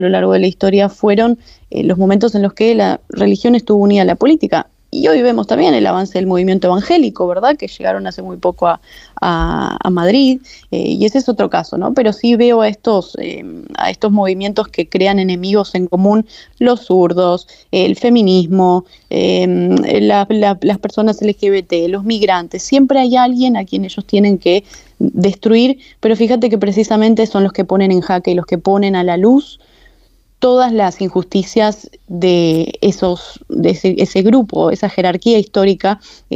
lo largo de la historia fueron los momentos en los que la religión estuvo unida a la política. Y hoy vemos también el avance del movimiento evangélico, ¿verdad? Que llegaron hace muy poco a Madrid, y ese es otro caso, ¿no? Pero sí veo a estos movimientos que crean enemigos en común, los zurdos, el feminismo, las personas LGBT, los migrantes. Siempre hay alguien a quien ellos tienen que destruir, pero fíjate que precisamente son los que ponen en jaque y los que ponen a la luz todas las injusticias de ese grupo, esa jerarquía histórica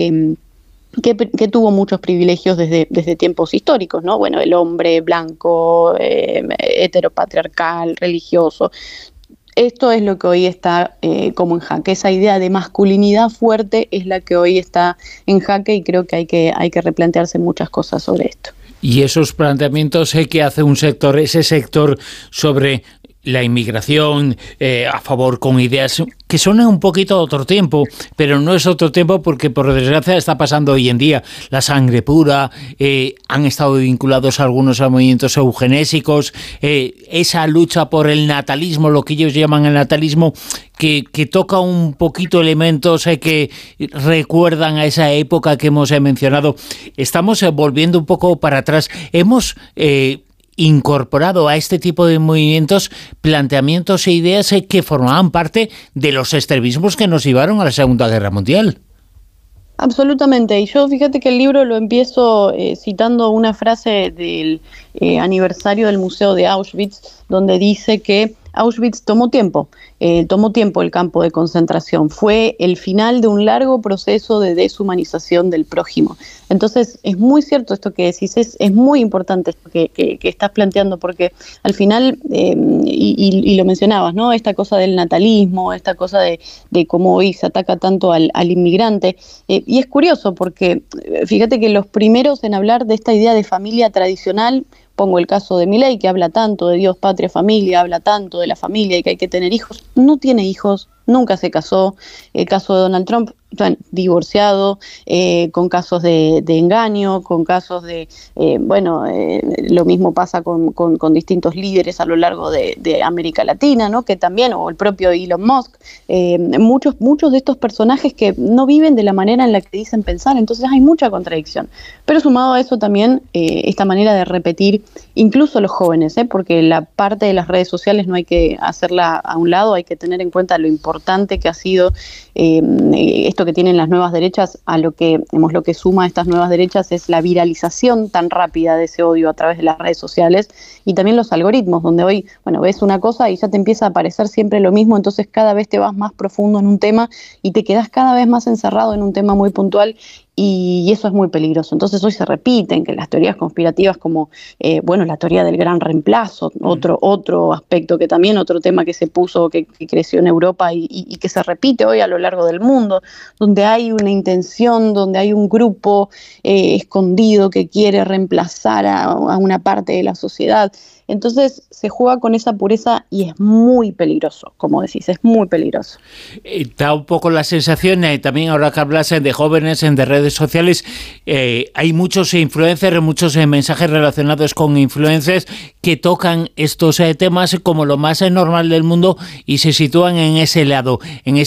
que tuvo muchos privilegios desde tiempos históricos, ¿no? Bueno, el hombre blanco, heteropatriarcal, religioso. Esto es lo que hoy está como en jaque. Esa idea de masculinidad fuerte es la que hoy está en jaque, y creo que hay que replantearse muchas cosas sobre esto. Y esos planteamientos que hace ese sector sobre la inmigración, a favor, con ideas que suenan un poquito a otro tiempo, pero no es otro tiempo porque por desgracia está pasando hoy en día. La sangre pura, han estado vinculados algunos a movimientos eugenésicos, esa lucha por el natalismo, lo que ellos llaman el natalismo, que toca un poquito elementos que recuerdan a esa época que hemos mencionado. Estamos volviendo un poco para atrás. Hemos incorporado a este tipo de movimientos planteamientos e ideas que formaban parte de los extremismos que nos llevaron a la Segunda Guerra Mundial. Absolutamente, y yo fíjate que el libro lo empiezo citando una frase del aniversario del Museo de Auschwitz, donde dice que Auschwitz tomó tiempo el campo de concentración, fue el final de un largo proceso de deshumanización del prójimo. Entonces es muy cierto esto que decís, es muy importante esto que estás planteando, porque al final, y lo mencionabas, ¿no? Esta cosa del natalismo, esta cosa de cómo hoy se ataca tanto al inmigrante, y es curioso porque fíjate que los primeros en hablar de esta idea de familia tradicional, pongo el caso de Milei, que habla tanto de Dios, patria, familia, habla tanto de la familia y que hay que tener hijos, no tiene hijos, nunca se casó. El caso de Donald Trump, divorciado, con casos de engaño, con casos de, lo mismo pasa con distintos líderes a lo largo de América Latina, ¿no? Que también, o el propio Elon Musk, muchos de estos personajes que no viven de la manera en la que dicen pensar, entonces hay mucha contradicción. Pero sumado a eso también esta manera de repetir, incluso los jóvenes, porque la parte de las redes sociales no hay que hacerla a un lado, hay que tener en cuenta lo importante que ha sido esto que tienen las nuevas derechas. Lo que suma a estas nuevas derechas es la viralización tan rápida de ese odio a través de las redes sociales, y también los algoritmos, donde hoy, ves una cosa y ya te empieza a aparecer siempre lo mismo, entonces cada vez te vas más profundo en un tema y te quedas cada vez más encerrado en un tema muy puntual, y eso es muy peligroso. Entonces hoy se repiten que las teorías conspirativas como, la teoría del gran reemplazo, otro aspecto que también, otro tema que se puso, que creció en Europa y que se repite hoy a lo largo del mundo, donde hay una intención, donde hay un grupo escondido que quiere reemplazar a una parte de la sociedad. Entonces se juega con esa pureza y es muy peligroso, como decís, es muy peligroso. Da un poco la sensación, también ahora que hablas de jóvenes, de redes sociales, hay muchos influencers, muchos mensajes relacionados con influencers que tocan estos temas como lo más normal del mundo y se sitúan en ese lado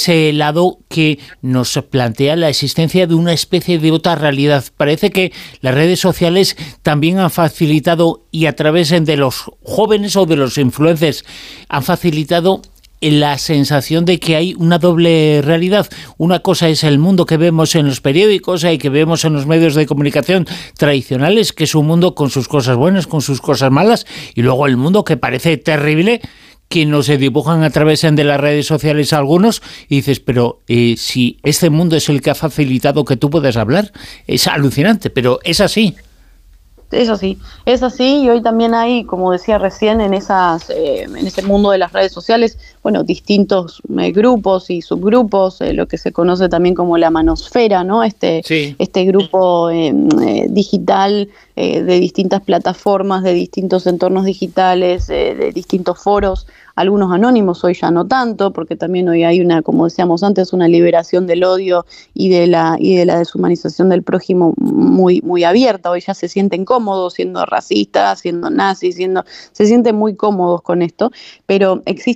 que nos plantea la existencia de una especie de otra realidad. Parece que las redes sociales también han facilitado, y a través de los jóvenes o de los influencers han facilitado la sensación de que hay una doble realidad. Una cosa es el mundo que vemos en los periódicos y que vemos en los medios de comunicación tradicionales, que es un mundo con sus cosas buenas, con sus cosas malas, y luego el mundo que parece terrible, que nos dibujan a través de las redes sociales algunos, y dices, pero si este mundo es el que ha facilitado que tú puedas hablar, es alucinante, pero es así. Es así, y hoy también hay, como decía recién, en ese mundo de las redes sociales, distintos grupos y subgrupos, lo que se conoce también como la manosfera, ¿no? Este grupo digital, de distintas plataformas, de distintos entornos digitales, de distintos foros, algunos anónimos, hoy ya no tanto, porque también hoy hay como decíamos antes, una liberación del odio y de la deshumanización del prójimo muy, muy abierta. Hoy ya se sienten cómodos siendo racistas, siendo nazis, se sienten muy cómodos con esto, pero existe